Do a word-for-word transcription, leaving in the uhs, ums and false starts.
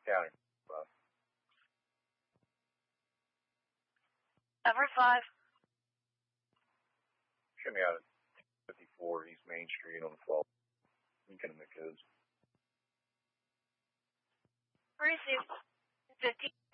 County. Five. Ever five. Show me out at fifty-four East Main Street on the twelfth. Lincoln and the Codes. Receive. fifty.